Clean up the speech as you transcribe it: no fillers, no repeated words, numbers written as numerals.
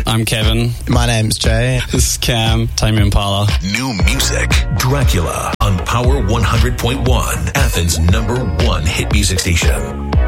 I'm Kevin. My name's Jay. This is Cam. Tame Impala. New music. Dracula on Power 100.1, Athens' #1 hit music station.